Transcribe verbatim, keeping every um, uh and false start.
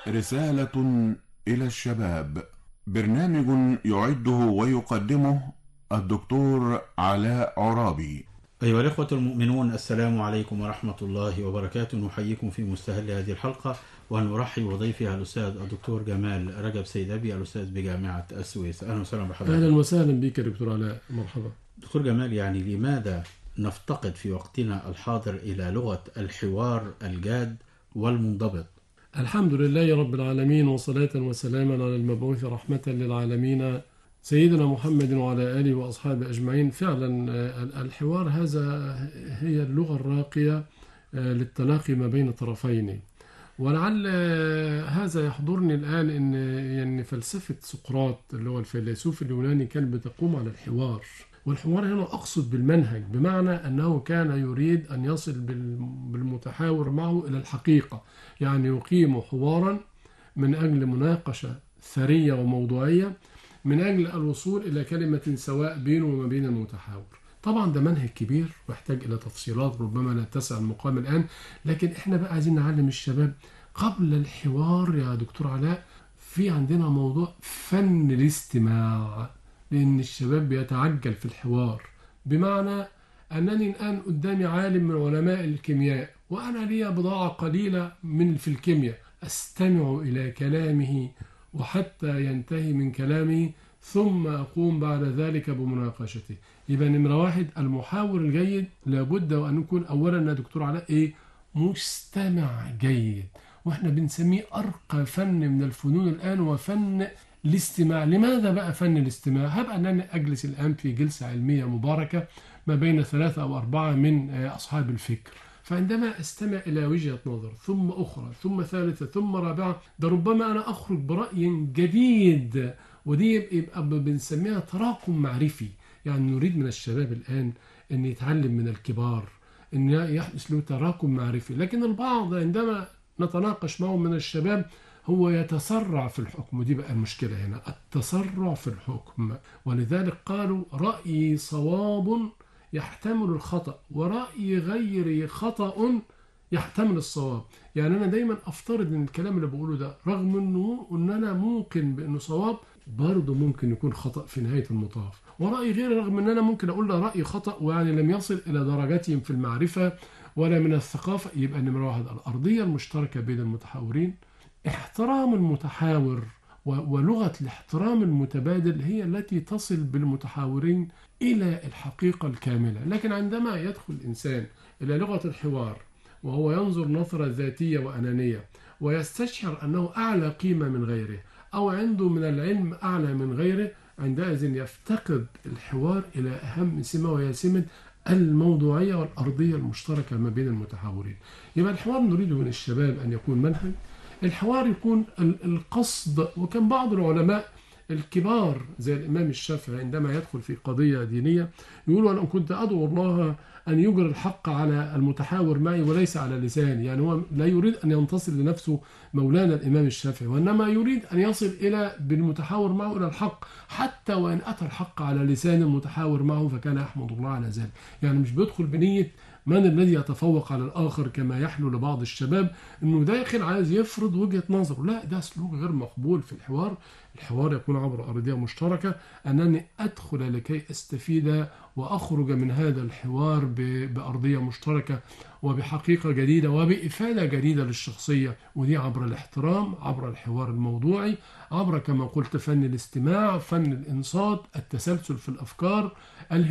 رسالة إلى الشباب، برنامج يعده ويقدمه الدكتور علاء عرابي. أيها الإخوة المؤمنون، السلام عليكم ورحمة الله وبركاته. نحييكم في مستهل هذه الحلقة، ونرحب بضيفها الأستاذ الدكتور جمال رجب سيد أبي، الأستاذ بجامعة السويس. أهلا وسهلا بحضرتك. أهلا وسهلا بك يا دكتور علاء، مرحبا. دكتور جمال، يعني لماذا نفتقد في وقتنا الحاضر إلى لغة الحوار الجاد والمنضبط؟ الحمد لله يا رب العالمين، وصلاة وسلاما على المبعوث رحمة للعالمين سيدنا محمد وعلى آله وأصحابه أجمعين. فعلا الحوار هذا هي اللغة الراقية للتلاقي ما بين طرفين، ولعل هذا يحضرني الآن إن يعني فلسفة سقراط اللي هو الفيلسوف اليوناني كانت بتقوم على الحوار. والحوار هنا أقصد بالمنهج، بمعنى أنه كان يريد أن يصل بالمتحاور معه إلى الحقيقة، يعني يقيم حوارا من أجل مناقشة ثرية وموضوعية، من أجل الوصول إلى كلمة سواء بينه وما بين المتحاور. طبعا ده منهج كبير ويحتاج إلى تفصيلات ربما لا تسع المقام الآن، لكن إحنا بقى عايزين نعلم الشباب قبل الحوار يا دكتور علاء في عندنا موضوع فن الاستماع، لأن الشباب بيتعجل في الحوار. بمعنى أنني الآن قدامي عالم من علماء الكيمياء، وأنا لي بضاعة قليلة من في الكيمياء، أستمع إلى كلامه وحتى ينتهي من كلامه، ثم أقوم بعد ذلك بمناقشته. يبقى نمرة واحد، المحاور الجيد لابد وأن يكون أولا يا دكتور علاء إيه؟ مستمع جيد، وإحنا بنسميه أرقى فن من الفنون الآن، وفن الاستماع. لماذا بقى فن الاستماع؟ هبقى أنني أجلس الآن في جلسة علمية مباركة ما بين ثلاثة أو أربعة من أصحاب الفكر، فعندما أستمع إلى وجهة نظر ثم أخرى ثم ثالثة ثم رابعة، ده ربما أنا أخرج برأي جديد، ودي يبقى بنسميها تراكم معرفي. يعني نريد من الشباب الآن أن يتعلم من الكبار، أن يحدث له تراكم معرفي. لكن البعض عندما نتناقش معه من الشباب هو يتسرع في الحكم، ودي بقى المشكلة هنا، التسرع في الحكم. ولذلك قالوا رأي صواب يحتمل الخطأ، ورأي غير خطأ يحتمل الصواب. يعني أنا دايما أفترض أن الكلام اللي بقوله ده رغم أنه أن أنا ممكن بأنه صواب، برضه ممكن يكون خطأ في نهاية المطاف. ورأي غير، رغم أن أنا ممكن أقول له رأي خطأ ويعني لم يصل إلى درجتهم في المعرفة ولا من الثقافة. يبقى نمرة واحد الأرضية المشتركة بين المتحاورين، احترام المتحاور، ولغة الاحترام المتبادل هي التي تصل بالمتحاورين إلى الحقيقة الكاملة. لكن عندما يدخل الإنسان إلى لغة الحوار وهو ينظر نظرة ذاتية وأنانية، ويستشعر أنه أعلى قيمة من غيره، أو عنده من العلم أعلى من غيره، عندئذ يفتقد الحوار إلى أهم سمة، وهي سمة الموضوعية والأرضية المشتركة ما بين المتحاورين. يبقى الحوار نريد من الشباب أن يكون منهج، الحوار يكون القصد. وكان بعض العلماء الكبار زي الإمام الشافعي عندما يدخل في قضية دينية يقول أنا كنت أدعو الله أن يجري الحق على المتحاور معي وليس على لساني. يعني هو لا يريد أن ينتصر لنفسه مولانا الإمام الشافعي، وإنما يريد أن يصل إلى بالمتحاور معه إلى الحق، حتى وإن أتى الحق على لسان المتحاور معه فكان يحمد الله على ذلك. يعني مش بيدخل بنية من الذي يتفوق على الآخر كما يحلو لبعض الشباب أنه داخل عايز يفرض وجهة نظره. لا، ده سلوك غير مقبول في الحوار. الحوار يكون عبر أرضية مشتركة، أنني أدخل لكي أستفيد وأخرج من هذا الحوار بأرضية مشتركة وبحقيقة جديدة وبإفادة جديدة للشخصية، ودي عبر الاحترام، عبر الحوار الموضوعي، عبر كما قلت فن الاستماع، فن الإنصات، التسلسل في الأفكار،